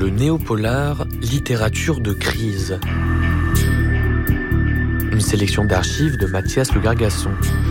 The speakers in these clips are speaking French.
Le néopolar, littérature de crise. Une sélection d'archives de Mathias Le Gargasson.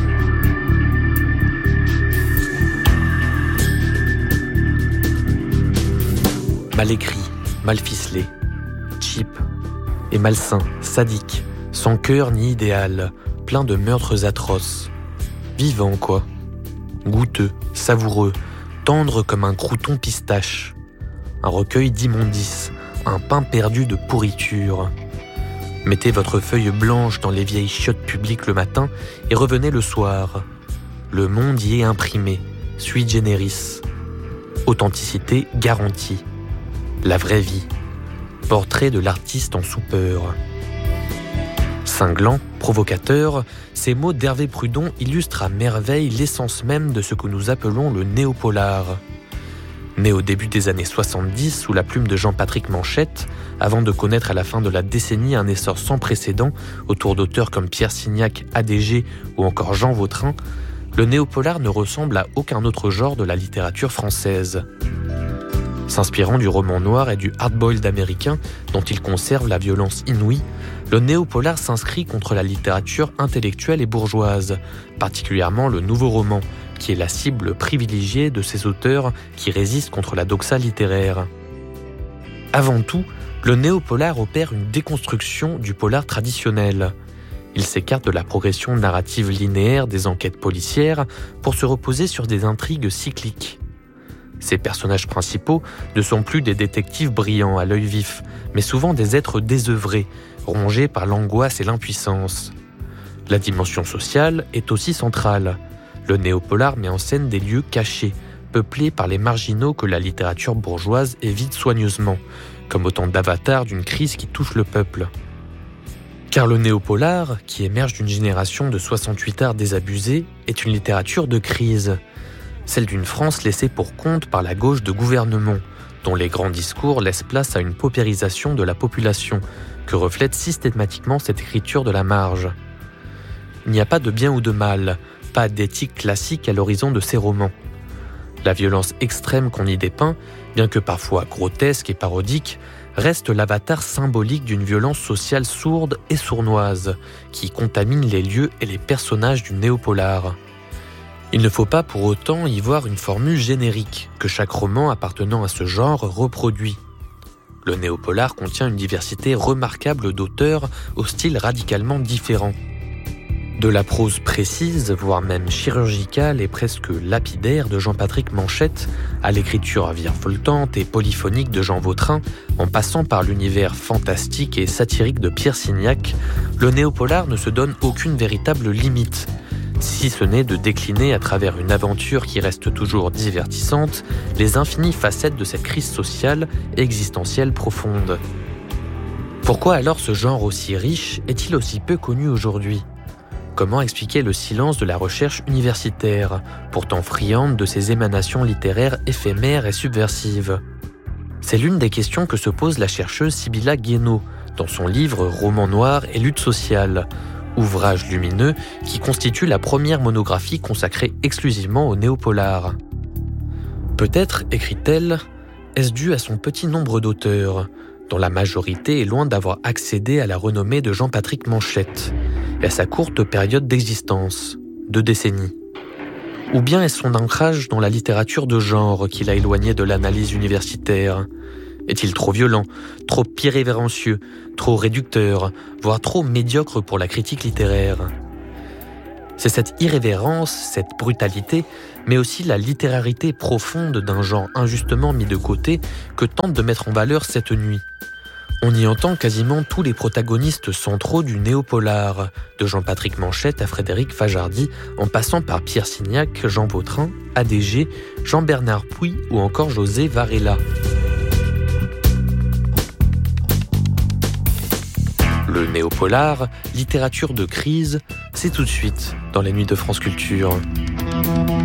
Mal écrit, mal ficelé, cheap et malsain, sadique, sans cœur ni idéal, plein de meurtres atroces. Vivant, quoi. Goûteux, savoureux, tendre comme un crouton pistache. Un recueil d'immondices, un pain perdu de pourriture. Mettez votre feuille blanche dans les vieilles chiottes publiques le matin et revenez le soir. Le monde y est imprimé, sui generis. Authenticité garantie. La vraie vie. Portrait de l'artiste en soupeur. Cinglant, provocateur, ces mots d'Hervé Prudon illustrent à merveille l'essence même de ce que nous appelons le néopolar. Né au début des années 70 sous la plume de Jean-Patrick Manchette, avant de connaître à la fin de la décennie un essor sans précédent autour d'auteurs comme Pierre Signac, ADG ou encore Jean Vautrin, le néopolar ne ressemble à aucun autre genre de la littérature française. S'inspirant du roman noir et du hard-boiled américain, dont il conserve la violence inouïe, le néopolar s'inscrit contre la littérature intellectuelle et bourgeoise, particulièrement le nouveau roman, qui est la cible privilégiée de ces auteurs qui résistent contre la doxa littéraire. Avant tout, le néopolar opère une déconstruction du polar traditionnel. Il s'écarte de la progression narrative linéaire des enquêtes policières pour se reposer sur des intrigues cycliques. Ses personnages principaux ne sont plus des détectives brillants à l'œil vif, mais souvent des êtres désœuvrés, rongés par l'angoisse et l'impuissance. La dimension sociale est aussi centrale. Le néopolar met en scène des lieux cachés, peuplés par les marginaux que la littérature bourgeoise évite soigneusement, comme autant d'avatars d'une crise qui touche le peuple. Car le néopolar, qui émerge d'une génération de 68ards désabusés, est une littérature de crise. Celle d'une France laissée pour compte par la gauche de gouvernement, dont les grands discours laissent place à une paupérisation de la population, que reflète systématiquement cette écriture de la marge. Il n'y a pas de bien ou de mal, pas d'éthique classique à l'horizon de ces romans. La violence extrême qu'on y dépeint, bien que parfois grotesque et parodique, reste l'avatar symbolique d'une violence sociale sourde et sournoise, qui contamine les lieux et les personnages du néopolar. Il ne faut pas pour autant y voir une formule générique, que chaque roman appartenant à ce genre reproduit. Le néopolar contient une diversité remarquable d'auteurs au style radicalement différent. De la prose précise, voire même chirurgicale et presque lapidaire de Jean-Patrick Manchette, à l'écriture virevoltante et polyphonique de Jean Vautrin, en passant par l'univers fantastique et satirique de Pierre Signac, le néopolar ne se donne aucune véritable limite, si ce n'est de décliner à travers une aventure qui reste toujours divertissante, les infinies facettes de cette crise sociale et existentielle profonde. Pourquoi alors ce genre aussi riche est-il aussi peu connu aujourd'hui ? Comment expliquer le silence de la recherche universitaire, pourtant friande de ces émanations littéraires éphémères et subversives ? C'est l'une des questions que se pose la chercheuse Sybilla Guénaud dans son livre « Roman noir et lutte sociale », ouvrage lumineux qui constitue la première monographie consacrée exclusivement au néopolar. Peut-être, écrit-elle, est-ce dû à son petit nombre d'auteurs, dont la majorité est loin d'avoir accédé à la renommée de Jean-Patrick Manchette, et à sa courte période d'existence, 2 décennies. Ou bien est-ce son ancrage dans la littérature de genre qui l'a éloigné de l'analyse universitaire ? Est-il trop violent, trop irrévérencieux, trop réducteur, voire trop médiocre pour la critique littéraire ? C'est cette irrévérence, cette brutalité, mais aussi la littérarité profonde d'un genre injustement mis de côté que tente de mettre en valeur cette nuit. On y entend quasiment tous les protagonistes centraux du néopolar, de Jean-Patrick Manchette à Frédéric Fajardy, en passant par Pierre Signac, Jean Vautrin, ADG, Jean-Bernard Puy ou encore José Varela. Le néopolar, littérature de crise, c'est tout de suite dans les nuits de France Culture.